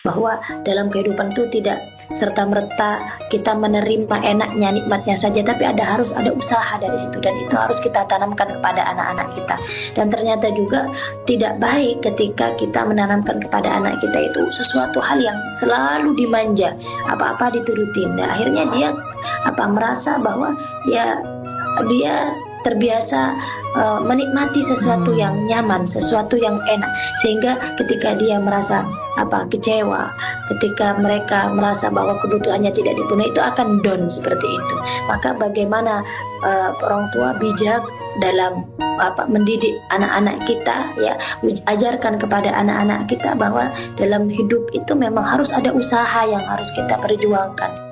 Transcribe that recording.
bahwa dalam kehidupan itu tidak serta-merta kita menerima enaknya, nikmatnya saja, tapi harus ada usaha dari situ, dan itu harus kita tanamkan kepada anak-anak kita. Dan ternyata juga tidak baik ketika kita menanamkan kepada anak kita itu sesuatu hal yang selalu dimanja, apa-apa diturutin. Dan akhirnya dia merasa bahwa ya dia terbiasa menikmati sesuatu yang nyaman, sesuatu yang enak, sehingga ketika dia merasa kecewa, ketika mereka merasa bahwa kebutuhannya tidak dipenuhi, itu akan down seperti itu. Maka bagaimana orang tua bijak dalam mendidik anak-anak kita, ya, ajarkan kepada anak-anak kita bahwa dalam hidup itu memang harus ada usaha yang harus kita perjuangkan.